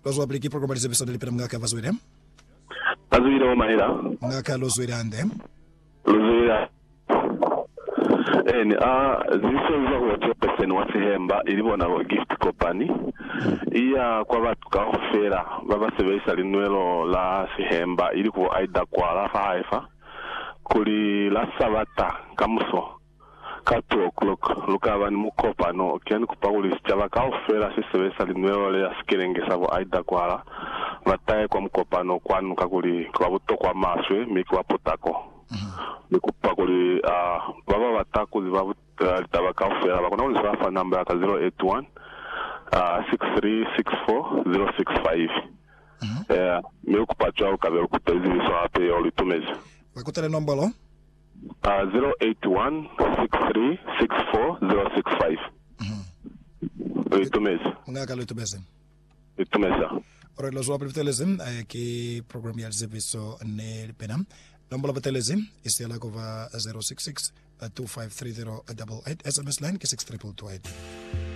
Lozwa bliki program episode lipena mngaka vazwire. Vazwire omahira. Mngaka lozwire ande. Lozwire. Zisoza kwa person wasihemba ilibona gift company. Iya kwa watu kaofera baba sebesa linwelo la sihemba iliku aida kwa la haifa. Kuli la sabata kamuso. Ka 2 o'clock lukaba ni mukopa no kiani kupaguli chaba kaofera sisebesa linwelo la skirenge sabo aida kwa la bataye kwa mukopa no kwanu kakuli kwa buto kwa maswe miki wapotako. Nikupa kuli baba batakuzi babu tabakaufera bakona kuli safa number ya 081 6364065 mikupa chao kabelo kutezi so ape olitumezi bakutele nombolo 081 6364065 olitumezi ngaka olitumezi olitumeza ora lozwa privitelezim ki program ya service ne penam nombolo privitelezim istela kova 066 253088 SMS line ki 6328